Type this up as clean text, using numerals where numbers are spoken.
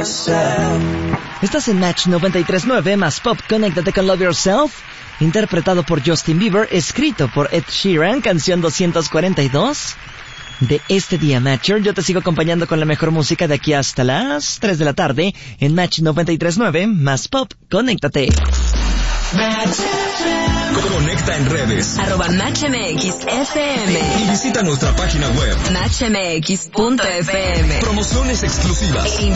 Estás en Match 93.9 más Pop. Conéctate con Love Yourself, interpretado por Justin Bieber, escrito por Ed Sheeran, canción 242 de este día, Matcher. Yo te sigo acompañando con la mejor música de aquí hasta las 3 de la tarde en Match 93.9 más Pop. Conéctate. Conecta en redes @MatchMXFM y visita nuestra página web MatchMX.fm. Promociones exclusivas.